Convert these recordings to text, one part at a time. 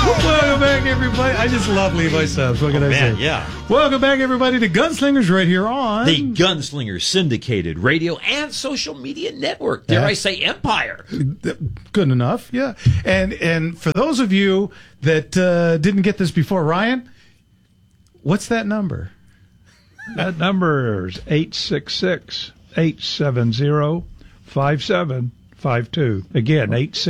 Welcome back, everybody. I just love Levi Stubbs. What can I say? Yeah. Welcome back, everybody, to Gunslingers right here on the Gunslingers syndicated radio and social media network. Dare I say empire? Good enough, yeah. And for those of you that didn't get this before, Ryan, what's that number? That number is 866-870-5752. Again,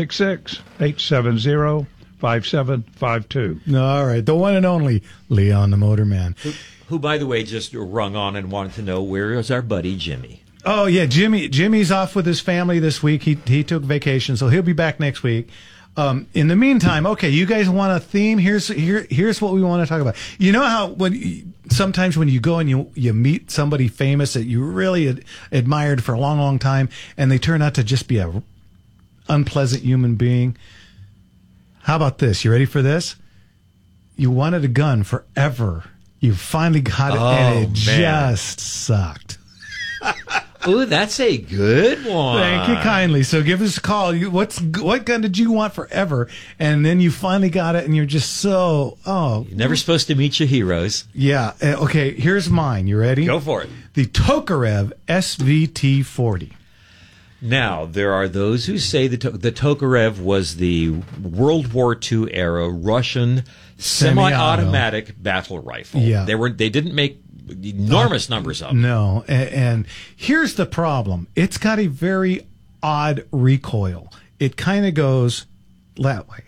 866-870-5752. All right, the one and only Leon the Motorman. Who, by the way, just rung on and wanted to know where is our buddy Jimmy. Oh, yeah, Jimmy's off with his family this week. He took vacation, so he'll be back next week. In the meantime, okay, you guys want a theme? Here's what we want to talk about. You know how sometimes when you go and you meet somebody famous that you really admired for a long, long time, and they turn out to just be a unpleasant human being? How about this? You ready for this? You wanted a gun forever. You finally got it, and it just sucked. Ooh, that's a good one. Thank you kindly. So give us a call. What gun did you want forever? And then you finally got it, and you're just so, You're never supposed to meet your heroes. Yeah. Okay, here's mine. You ready? Go for it. The Tokarev SVT-40. Now, there are those who say the Tokarev was the World War II era Russian semi-automatic battle rifle. Yeah. They didn't make enormous numbers of them. No, and here's the problem. It's got a very odd recoil. It kind of goes that way.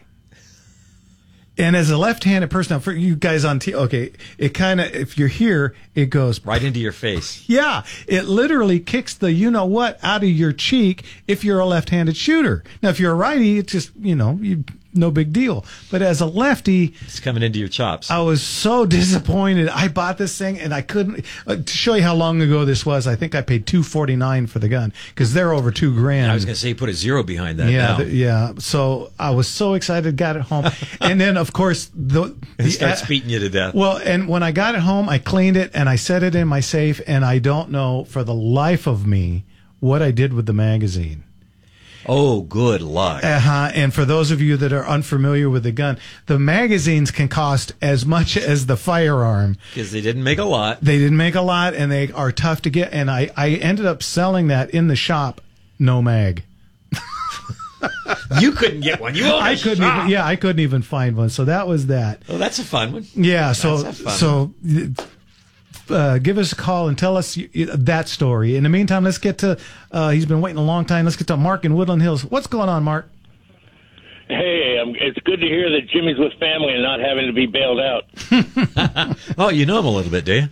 And as a left-handed person, now for you guys on okay, it kind of, if you're here, it goes right into your face. Yeah, it literally kicks the you-know-what out of your cheek if you're a left-handed shooter. Now, if you're a righty, it's just, no big deal. But as a lefty, it's coming into your chops. I was so disappointed. I bought this thing and I couldn't. To show you how long ago this was, I think I paid $249 for the gun because they're over $2,000. I was going to say put a zero behind that. Yeah, now. yeah. So I was so excited, got it home, and then of course it starts beating you to death. Well, and when I got it home, I cleaned it and I set it in my safe, and I don't know for the life of me what I did with the magazine. Oh, good luck. And for those of you that are unfamiliar with the gun, the magazines can cost as much as the firearm. Because they didn't make a lot. They didn't make a lot, and they are tough to get. And I ended up selling that in the shop, no mag. You couldn't get one. You own a shop. I couldn't even find one. So that was that. Oh, that's a fun one. Yeah, give us a call and tell us that story. In the meantime, let's get to, he's been waiting a long time. Let's get to Mark in Woodland Hills. What's going on, Mark? Hey, it's good to hear that Jimmy's with family and not having to be bailed out. Oh, you know him a little bit, do you?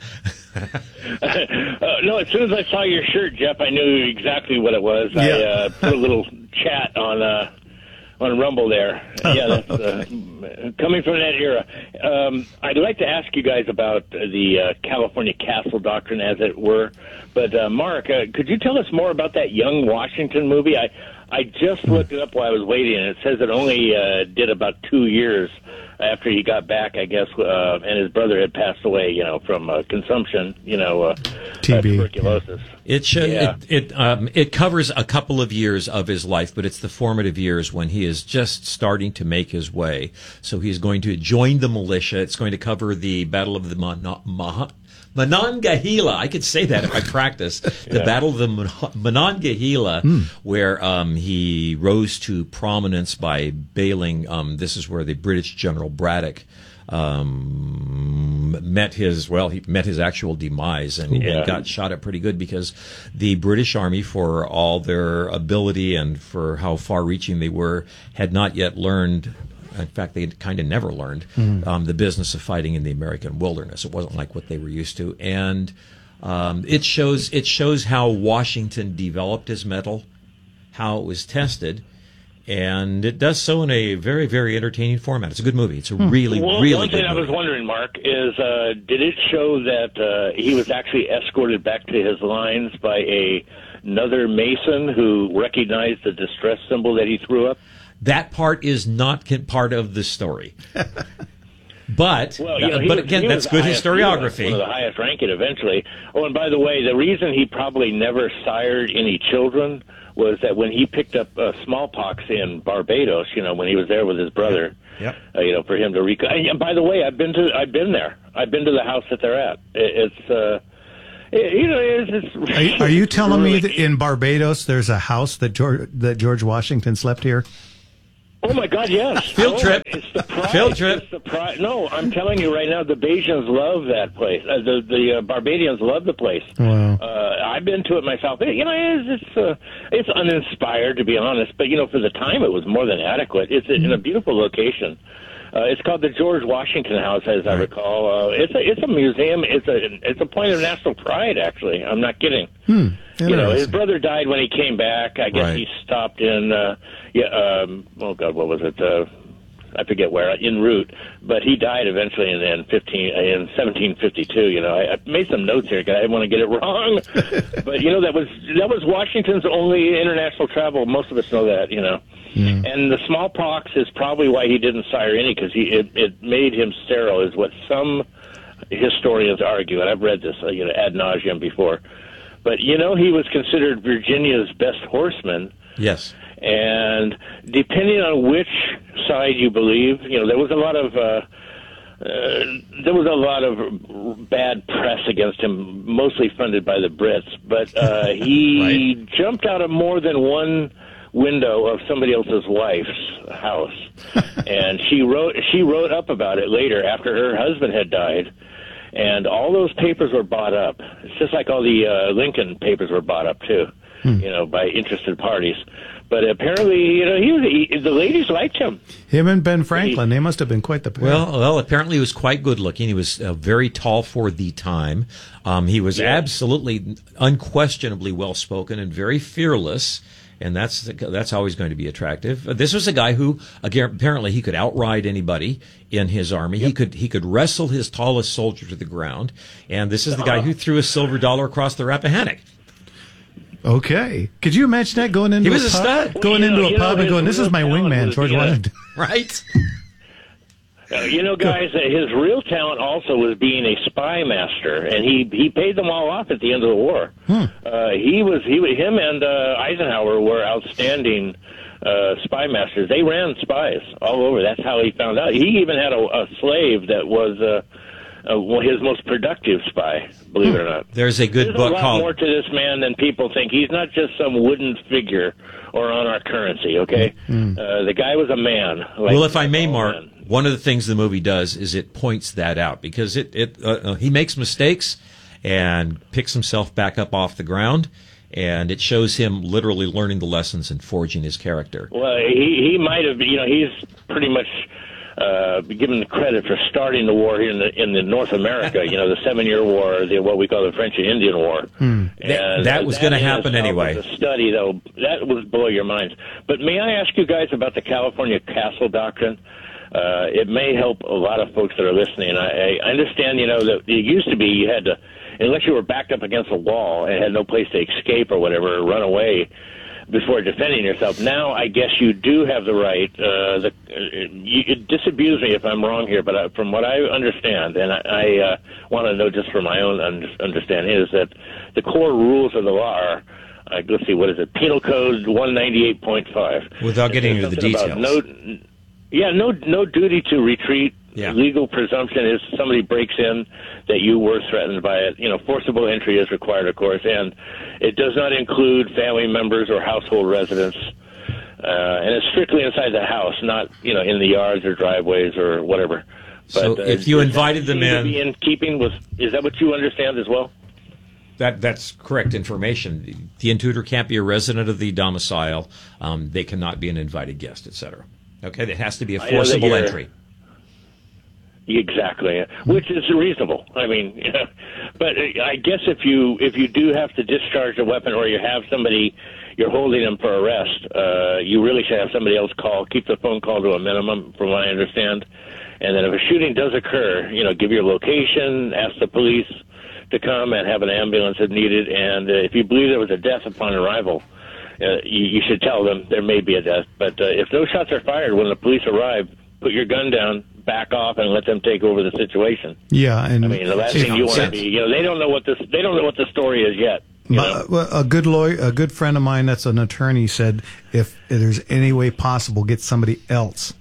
No, as soon as I saw your shirt, Jeff, I knew exactly what it was. Yeah. I put a little chat on Rumble there. Yeah, that's coming from that era. I'd like to ask you guys about the California Castle Doctrine, as it were. But, Mark, could you tell us more about that Young Washington movie? I just looked it up while I was waiting, and it says it only did about 2 years after he got back, I guess, and his brother had passed away, from consumption, TB, tuberculosis. It covers a couple of years of his life, but it's the formative years when he is just starting to make his way. So he's going to join the militia. It's going to cover the Battle of the Monongahela. I could say that if I practice. The Battle of the Monongahela, where he rose to prominence by bailing. This is where the British General Braddock met his actual demise and got shot at pretty good because the British Army, for all their ability and for how far-reaching they were, had not yet learned. In fact, they kind of never learned the business of fighting in the American wilderness. It wasn't like what they were used to, and it shows how Washington developed his mettle, how it was tested, and it does so in a very, very entertaining format. It's a good movie. It's a really, really one good thing movie. I was wondering, Mark, is did it show that he was actually escorted back to his lines by another Mason who recognized the distress symbol that he threw up? That part is not part of the story. But again, that's good historiography. One of the highest ranking eventually. Oh, and by the way, the reason he probably never sired any children was that when he picked up smallpox in Barbados, when he was there with his brother, Yep. For him to And by the way, I've been there. I've been to the house that they're at. Are you telling me that in Barbados there's a house that George Washington slept here? Oh my God, yes. Field trip. It's the pride. Field trip. It's the pride. No, I'm telling you right now, the Bajans love that place. The Barbadians love the place. Wow. I've been to it myself. It's uninspired, to be honest, but for the time it was more than adequate. It's in a beautiful location. It's called the George Washington House, as I recall. It's a museum. It's a point of national pride. Actually, I'm not kidding. His brother died when he came back. I guess he stopped in. Oh God, what was it? I forget where, en route. But he died eventually in 1752. I made some notes here because I didn't want to get it wrong. But that was Washington's only international travel. Most of us know that. And the smallpox is probably why he didn't sire any, because it made him sterile, is what some historians argue. And I've read this ad nauseum before. But he was considered Virginia's best horseman. Yes. And depending on which side you believe, there was a lot of bad press against him, mostly funded by the Brits. But he jumped out of more than one window of somebody else's wife's house, and she wrote up about it later after her husband had died. And all those papers were bought up. It's just like all the Lincoln papers were bought up too, by interested parties. But apparently, the ladies liked him. Him and Ben Franklin, they must have been quite the pair. Well, apparently he was quite good looking. He was very tall for the time. He was absolutely, unquestionably well spoken and very fearless. And that's always going to be attractive. This was a guy who, again, apparently he could outride anybody in his army. Yep. He could wrestle his tallest soldier to the ground. And this is the guy who threw a silver dollar across the Rappahannock. Okay. Could you imagine that going into a pub? Stud. Going into a pub and going, "This is my wingman, George Washington." Right. Guys, his real talent also was being a spy master, and he paid them all off at the end of the war. Him and Eisenhower were outstanding spy masters. They ran spies all over. That's how he found out. He even had a slave that was his most productive spy, believe it or not. There's a good book called... There's a lot more to this man than people think. He's not just some wooden figure or on our currency, okay? The guy was a man. Well, if I may, Mark, one of the things the movie does is it points that out, because he makes mistakes and picks himself back up off the ground, and it shows him literally learning the lessons and forging his character. Well, he might have, he's pretty much given the credit for starting the war here in the North America, the 7-Year War, what we call the French and Indian War. And that was going to happen anyway. A study, though, that would blow your minds. But may I ask you guys about the California Castle Doctrine? It may help a lot of folks that are listening. I understand, that it used to be you had to, unless you were backed up against a wall and had no place to escape or whatever, or run away before defending yourself. Now, I guess you do have the right. You disabuse me if I'm wrong here, but from what I understand, and I want to know just for my own understanding, is that the core rules of the law are, let's see, what is it? Penal Code 198.5. Without getting into the details. No duty to retreat. Yeah. Legal presumption is somebody breaks in that you were threatened by it. Forcible entry is required, of course, and it does not include family members or household residents. And it's strictly inside the house, not in the yards or driveways or whatever. So if you invited them in, to be in keeping with, is that what you understand as well? That's correct information. The intruder can't be a resident of the domicile. They cannot be an invited guest, etc. Okay, it has to be a forcible entry. Exactly, which is reasonable. I mean, but I guess if you do have to discharge a weapon, or you have somebody, you're holding them for arrest, you really should have somebody else keep the phone call to a minimum, from what I understand. And then if a shooting does occur, give your location, ask the police to come, and have an ambulance if needed. And if you believe there was a death upon arrival, you should tell them there may be a death. But if no shots are fired when the police arrive, put your gun down, back off, and let them take over the situation. Yeah, and the last thing you want to be, they don't know what the story is yet. A good lawyer, a good friend of mine that's an attorney, said if there's any way possible, get somebody else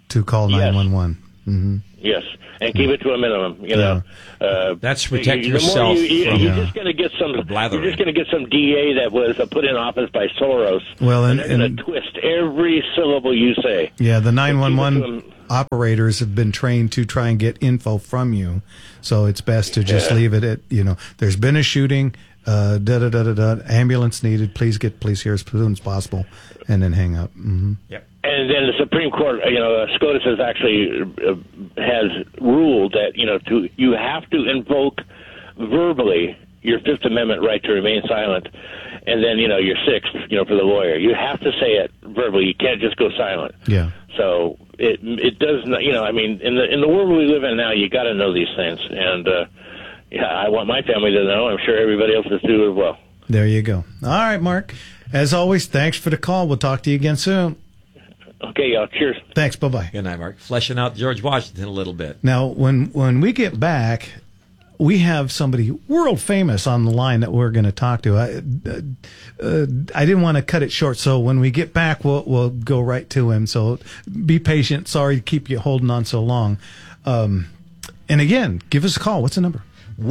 to call Yes. 911. Yes, and keep it to a minimum. You know, That's to protect the more yourself from you're just going to get some. blathering. You're just going to get some DA that was put in office by Soros. Well, and they're going to twist every syllable you say. Yeah, the Keep it 911 to operators have been trained to try and get info from you, so it's best to just leave it at, there's been a shooting, ambulance needed, please get police here as soon as possible, and then hang up. Mm-hmm. Yep. And then the Supreme Court, SCOTUS has actually has ruled that you have to invoke verbally your Fifth Amendment right to remain silent, and then your sixth, for the lawyer, you have to say it verbally. You can't just go silent. Yeah. So it does not. In the world we live in now, you got to know these things, and I want my family to know. I'm sure everybody else does too as well. There you go. All right, Mark. As always, thanks for the call. We'll talk to you again soon. Okay, y'all. Cheers. Thanks. Bye-bye. Good night, Mark. Fleshing out George Washington a little bit. Now, when we get back, we have somebody world famous on the line that we're going to talk to. I didn't want to cut it short, so when we get back, we'll go right to him. So be patient. Sorry to keep you holding on so long. And again, give us a call. What's the number?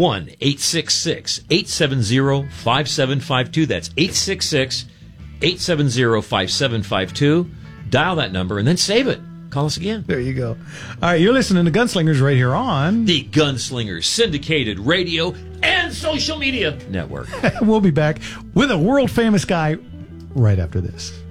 1-866-870-5752. That's 866-870-5752. Dial that number and then save it. Call us again. There you go. All right, you're listening to Gunslingers right here on The Gunslingers syndicated radio and social media network. We'll be back with a world famous guy right after this.